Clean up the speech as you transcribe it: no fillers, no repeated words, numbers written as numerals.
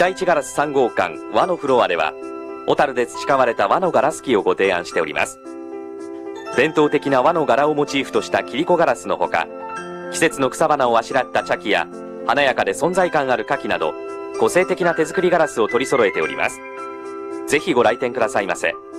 北一ガラス3号館和のフロアでは、小樽で培われた和のガラス機をご提案しております。伝統的な和の柄をモチーフとした切子ガラスのほか、季節の草花をあしらった茶器や華やかで存在感ある花器など、個性的な手作りガラスを取り揃えております。ぜひご来店くださいませ。